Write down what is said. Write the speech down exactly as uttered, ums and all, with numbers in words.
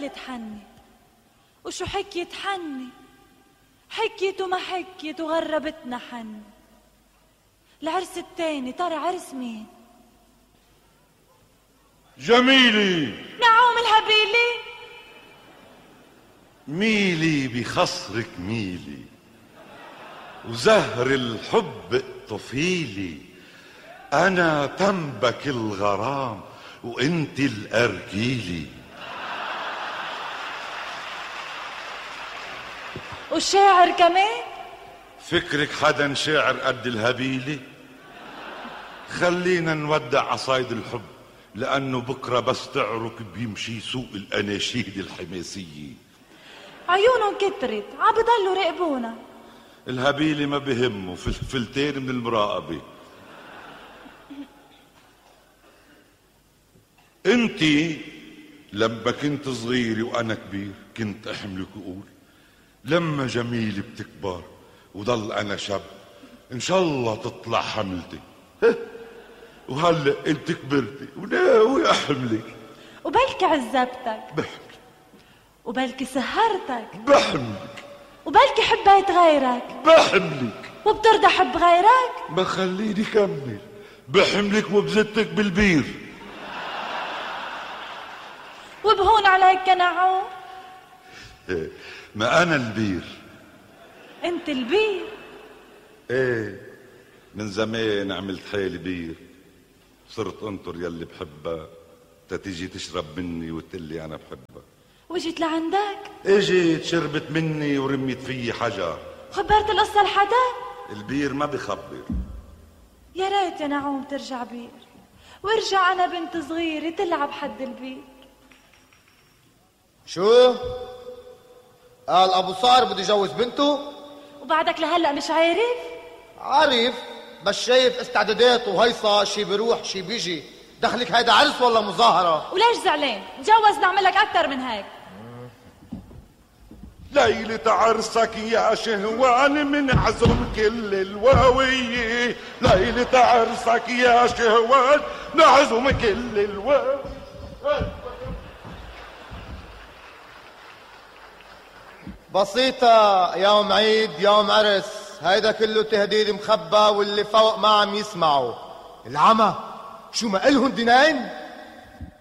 قالت حني، وشو حكيت حني، حكيت وما حكيت وغربتنا حني. العرس التاني ترى عرس مين؟ جميلي. نعوم الهبيلي. ميلي بخصرك ميلي، وزهر الحب اقطفيلي. انا تنبك الغرام وانت الارجيلي. والشاعر كمان؟ فكرك حدا شاعر قد الهبيلي؟ خلينا نودع عصايد الحب، لانه بكره بس تعرك بيمشي سوق الاناشيد الحماسيه. عيونهم كترت عم بضلوا راقبونا. الهبيلي ما بهمه فلفلتين من المراقبه. انتي لما كنت صغيري وانا كبير كنت احملك واقول لما جميلي بتكبر وضل انا شاب ان شاء الله تطلع حملتي. وهلا انت كبرتي وناوي احملك. وبلكي عذبتك بحملك، وبلكي سهرتك بحملك، وبلكي حبيت غيرك بحملك، وبترضى حب غيرك. ما خليني كمل. بحملك وبزتك بالبير. وبهون عليك نعوم. ما انا البير. انت البير؟ ايه، من زمان عملت حالي بير. صرت انطر يلي بحبها تتيجي تشرب مني وتقلي انا بحبها. وجيت لعندك؟ اجيت شربت مني ورميت فيي حجر. خبرت القصة لحدا؟ البير ما بخبر. يا ريت يا نعوم ترجع بير، وارجع انا بنت صغيرة تلعب حد البير. شو؟ قال ابو صار بده يجوز بنته؟ وبعدك لهلا مش عارف؟ عارف، بس شايف استعدادات وهيصة، شي بيروح شي بيجي. دخلك هيدا عرس ولا مظاهرة؟ وليش زعلان؟ تجوز نعمل لك اكتر من هيك. ليلة عرسك يا شهوان من عزم كل الواوية. ليلة عرسك يا شهوان نعزم كل الواوية. بسيطة، يوم عيد يوم عرس، هيدا كله تهديد مخبى واللي فوق ما عم يسمعوا. العمى شو ما إلهن دينين؟